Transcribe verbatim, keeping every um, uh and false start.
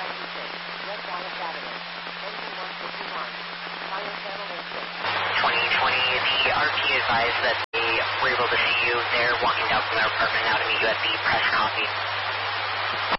twenty twenty, the R T advised that they were able to see you. They're walking down from their apartment now to meet you at the press coffee.